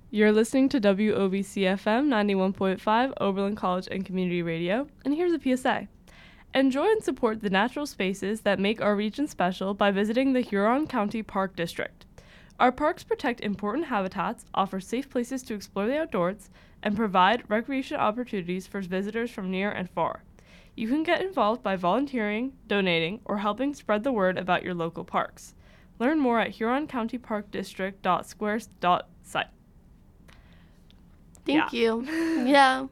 You're listening to WOBC-FM 91.5 Oberlin College and Community Radio, and here's a PSA. Enjoy and support the natural spaces that make our region special by visiting the Huron County Park District. Our parks protect important habitats, offer safe places to explore the outdoors, and provide recreation opportunities for visitors from near and far. You can get involved by volunteering, donating, or helping spread the word about your local parks. Learn more at huroncountyparkdistrict.squares.site. Thank you. Yeah.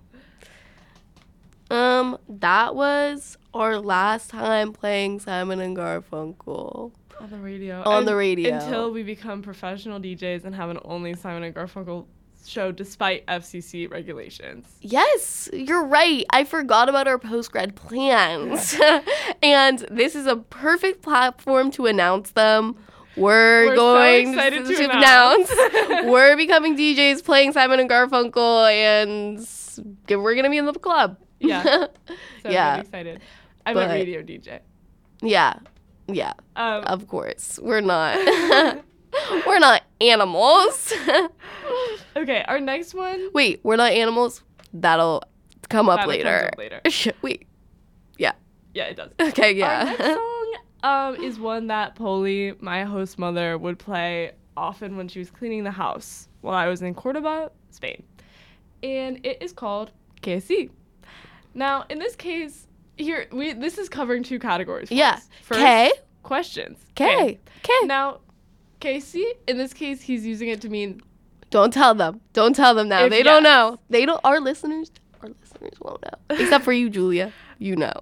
That was our last time playing Simon and Garfunkel. On the radio. Until we become professional DJs and have an only Simon and Garfunkel show despite FCC regulations. Yes, you're right. I forgot about our post-grad plans. And this is a perfect platform to announce them. We're going so excited to announce. We're becoming DJs playing Simon and Garfunkel, and we're going to be in the club. Yeah. So Yeah. I'm really excited. I'm a radio DJ. Yeah. Of course. We're not. We're not animals. Okay, our next one. Wait, we're not animals? That'll come up later. Comes up later. Wait. Yeah. Yeah, it does. Okay, Our yeah. next song is one that Polly, my host mother, would play often when she was cleaning the house while I was in Cordoba, Spain. And it is called Que Si. Now, in this case, this is covering two categories. Yeah. First, K. questions. K. Now, Que Si, in this case, he's using it to mean... Don't tell them. Don't tell them now. If They don't yes. know. They don't. Our listeners won't know. Except for you, Julia. You know.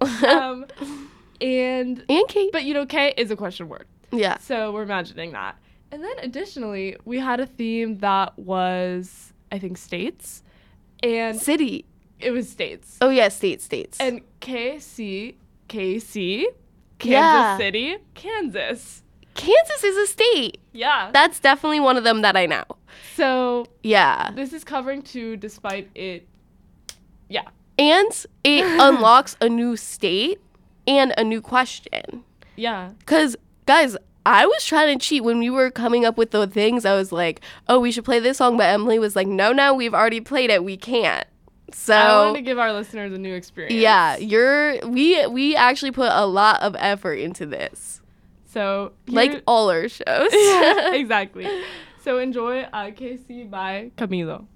And Kate. But, K is a question word. Yeah. So we're imagining that. And then additionally, we had a theme that was, I think, states. And City. it was states. Oh, yeah. States. And KC, Kansas Yeah. City, Kansas. Kansas is a state. Yeah. That's definitely one of them that I know. So Yeah. this is covering two despite it. Yeah. And it unlocks a new state and a new question. Yeah. Because, guys, I was trying to cheat when we were coming up with the things. I was like, oh, we should play this song. But Emily was like, no, we've already played it. We can't. So I wanted to give our listeners a new experience. yeah, we actually put a lot of effort into this. So Like all our shows. exactly. So enjoy KC by Camilo.